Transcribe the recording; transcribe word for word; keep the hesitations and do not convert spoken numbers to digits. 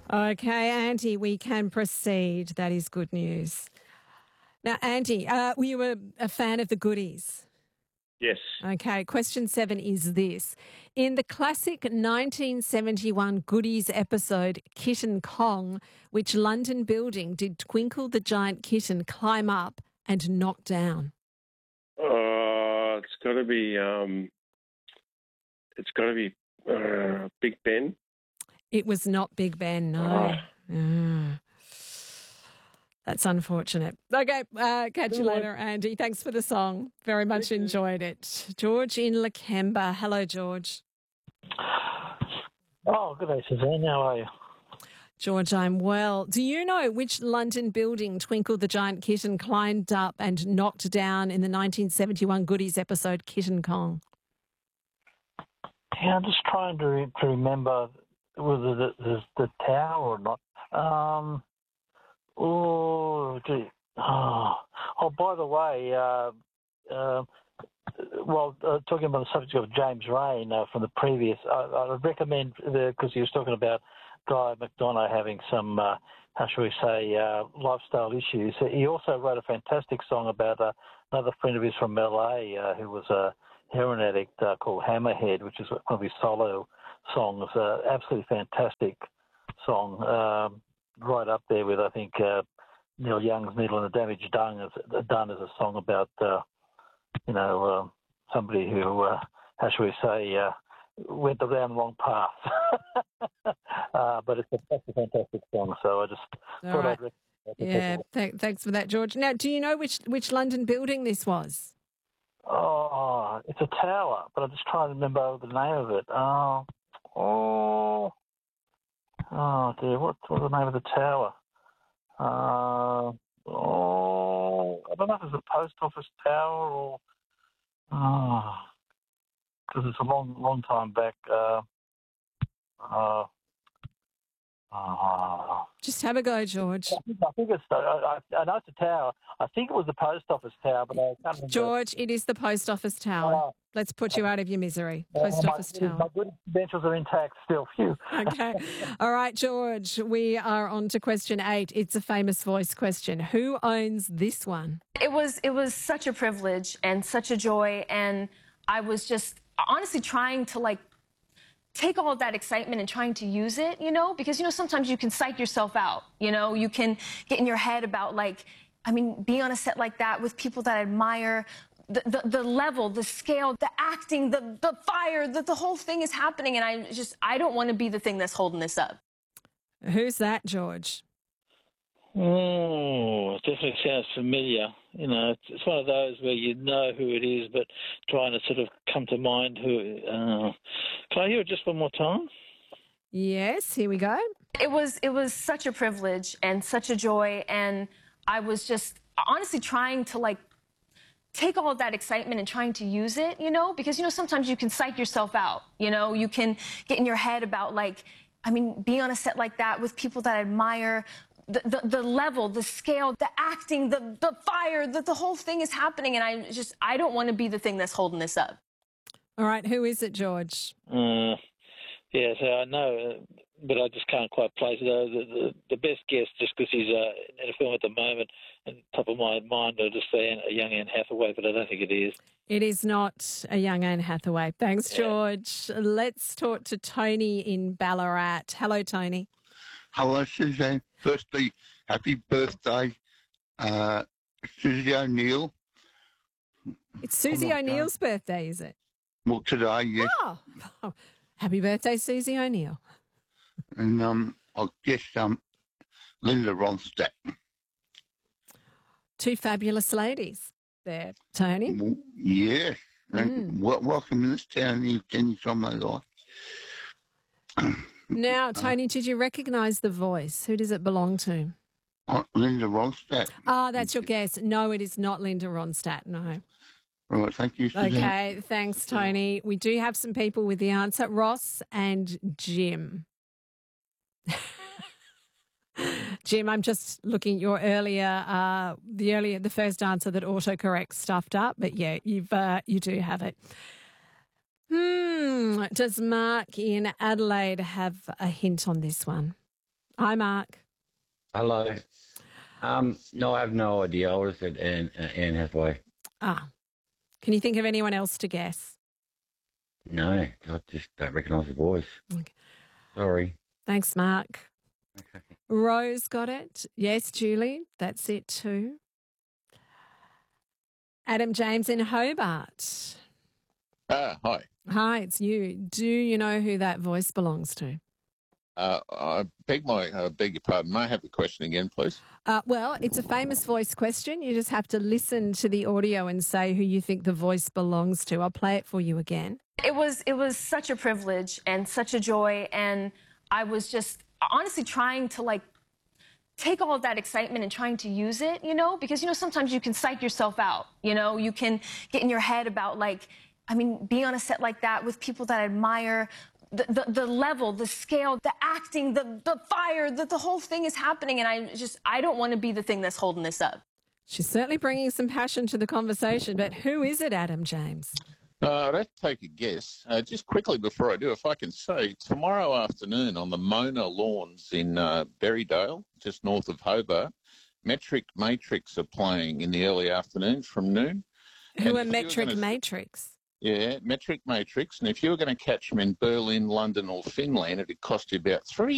Okay, Andy, we can proceed. That is good news. Now, Andy, uh, were you a, a fan of the Goodies? Yes. Okay, question seven is this. In the classic nineteen seventy-one Goodies episode, Kitten Kong, which London building did Twinkle the Giant Kitten climb up and knock down? Uh, it's got to be. Um, it's got to be uh, Big Ben. It was not Big Ben, no. Oh. Mm. That's unfortunate. Okay, uh, catch you later, Andy. Thanks for the song. Very much enjoyed it. George in Lakemba. Hello, George. Oh, good day, Suzanne. How are you? George, I'm well. Do you know which London building Twinkle the Giant Kitten climbed up and knocked down in the nineteen seventy-one Goodies episode Kitten Kong? Yeah, I'm just trying to, re- to remember whether the, the, the tower or not. Um, oh, gee. Oh, oh, by the way, uh, uh, well, uh, talking about the subject of James Rain uh, from the previous, I, I would recommend, because he was talking about Guy McDonough having some, uh, how shall we say, uh, lifestyle issues. He also wrote a fantastic song about uh, another friend of his from L A uh, who was a heroin addict uh, called Hammerhead, which is one of his solo songs. Uh, absolutely fantastic song, um, right up there with, I think, uh, Neil Young's Needle and the Damage Done as, done as a song about, uh, you know, uh, somebody who, uh, how shall we say, uh, went down the wrong path. uh, but it's a, that's a fantastic song, so I just All thought right. I'd recommend it. Yeah, th- thanks for that, George. Now, do you know which, which London building this was? Oh, it's a tower, but I'm just trying to remember the name of it. Oh, oh, oh dear, what was the name of the tower? Uh, oh, I don't know if it's a post office tower or, oh, because it's a long, long time back. Uh, uh, uh, Just have a go, George. I think, I think it's, I, I, I know it's a tower. I think it was the post office tower, but I can't remember. George, it is the post office tower. Oh. Let's put you out of your misery. Uh, Post my, office My tower. good credentials are intact still. Phew. Okay. All right, George, we are on to question eight. It's a famous voice question. Who owns this one? It was it was such a privilege and such a joy, and I was just honestly trying to like take all of that excitement and trying to use it, you know, because, you know, sometimes you can psych yourself out, you know, you can get in your head about like, I mean, being on a set like that with people that I admire, the, the, the level, the scale, the acting, the, the fire, the, the whole thing is happening. And I just, I don't want to be the thing that's holding this up. Who's that, George? Oh, it definitely sounds familiar. You know, it's, it's one of those where you know who it is, but trying to sort of come to mind who. Uh, can I hear it just one more time? Yes, here we go. It was it was such a privilege and such a joy, and I was just honestly trying to like take all of that excitement and trying to use it, you know, because, you know, sometimes you can psych yourself out, you know, you can get in your head about like, I mean, being on a set like that with people that I admire, the, the, the level, the scale, the acting, the, the fire, the, the whole thing is happening. And I just, I don't want to be the thing that's holding this up. All right, who is it, George? Uh, yeah, so I know, uh, but I just can't quite place it. Uh, the, the, the best guess, just because he's uh, in a film at the moment, and top of my mind, I'll just say a young Anne Hathaway, but I don't think it is. It is not a young Anne Hathaway. Thanks, George. Yeah. Let's talk to Tony in Ballarat. Hello, Tony. Hello, Suzanne. Firstly, happy birthday, uh, Susie O'Neill. It's Susie O'Neill's birthday, is it? Well, today, yes. Oh, oh, happy birthday, Susie O'Neill. And um, I guess um, Linda Ronstadt. Two fabulous ladies there, Tony. Well, yes. And Mm. wel- welcome to this town. You can from my life. Now, Tony, did you recognise the voice? Who does it belong to? Uh, Linda Ronstadt. Ah, that's your guess. No, it is not Linda Ronstadt, no. Right, thank you, Suzanne. Okay, thanks, Tony. We do have some people with the answer. Ross and Jim. Jim, I'm just looking at your earlier, uh, the earlier, the first answer that autocorrect stuffed up, but yeah, you've uh, you do have it. Hmm. Does Mark in Adelaide have a hint on this one? Hi, Mark. Hello. Um, no, I have no idea. I would have said Anne, uh, Anne Hathaway. Ah. Can you think of anyone else to guess? No, I just don't recognise the voice. Okay. Sorry. Thanks, Mark. Rose got it. Yes, Julie, that's it too. Adam James in Hobart. Ah, hi. Hi, it's you. Do you know who that voice belongs to? Uh, I beg my, uh, beg your pardon. May I have the question again, please? Uh, well, it's a famous voice question. You just have to listen to the audio and say who you think the voice belongs to. I'll play it for you again. It was it was such a privilege and such a joy, and I was just honestly trying to like take all of that excitement and trying to use it, you know, because you know sometimes you can psych yourself out, you know, you can get in your head about like, I mean, being on a set like that with people that I admire. The, the, the level, the scale, the acting, the, the fire, the, the whole thing is happening. And I just, I don't want to be the thing that's holding this up. She's certainly bringing some passion to the conversation, but who is it, Adam James? Uh, I'd have to take a guess. Uh, just quickly before I do, if I can say, tomorrow afternoon on the Mona Lawns in uh, Berrydale, just north of Hobart, Metric Matrix are playing in the early afternoon from noon. Who And are if you were Metric gonna- Matrix? Yeah, Metric Matrix. And if you were going to catch them in Berlin, London or Finland, it'd cost you about three